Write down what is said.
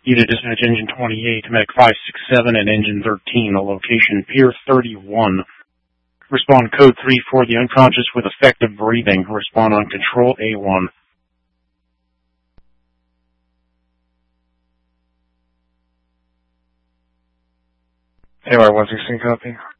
Unit Dispatch Engine 28, Medic 567 and Engine 13, a location Pier 31. Respond Code 3 for the unconscious with effective breathing. Respond on Control A1. AR 116 copy.